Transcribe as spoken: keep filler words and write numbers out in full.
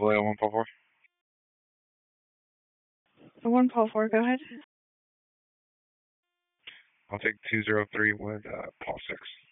Vallejo one four four. one four four, go ahead. I'll take two zero three with uh, Paul six.